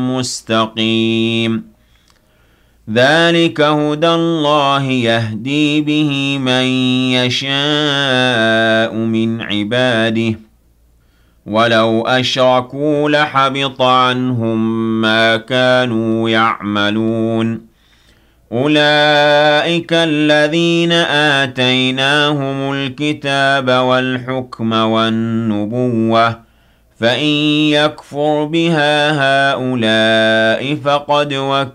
مستقيم ذلك هدى الله يهدي به من يشاء من عباده ولو أشركوا لحبط عنهم ما كانوا يعملون أولئك الذين آتيناهم الكتاب والحكم والنبوة فإن يكفر بها هؤلاء فقد